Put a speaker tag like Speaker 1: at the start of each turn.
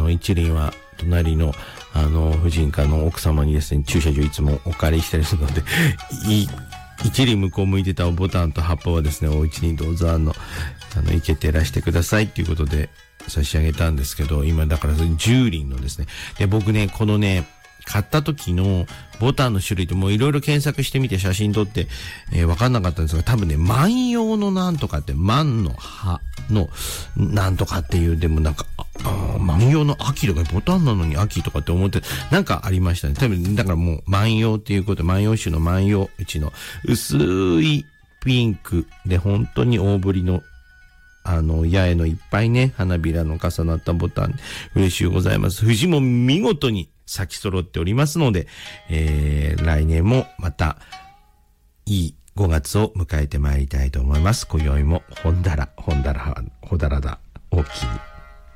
Speaker 1: 一輪は隣の婦人科の奥様にですね、駐車場いつもお借りしてるので、一輪向こう向いてたボタンと葉っぱはですね、お家にどうぞ生けてらしてくださいっていうことで差し上げたんですけど、今だから10輪のですね。で、僕ね、このね、買った時のボタンの種類ってもういろいろ検索してみて写真撮って、わかんなかったんですが、多分ね、万葉のなんとかって、万の葉のなんとかっていう、でもなんか、万葉の秋とか、ボタンなのに秋とかって思って、なんかありましたね。多分、だからもう万葉っていうこと、万葉種の万葉うちの薄いピンクで本当に大ぶりの八重のいっぱいね、花びらの重なったボタン、嬉しゅうございます。藤も見事に咲き揃っておりますので、来年もまた、いい5月を迎えてまいりたいと思います。今宵も、ほんだらだ、おきに。